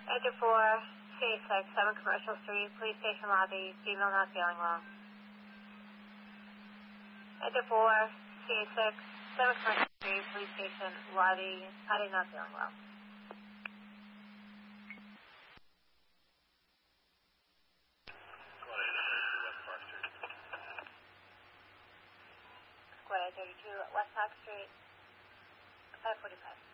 Enter 4, C6, 7 Commercial Street, Police Station Lobby, female not feeling well. Enter 4, C6, 7 Commercial Street, Police Station Lobby, Patty not feeling well. Square 32, West Park Street, 545.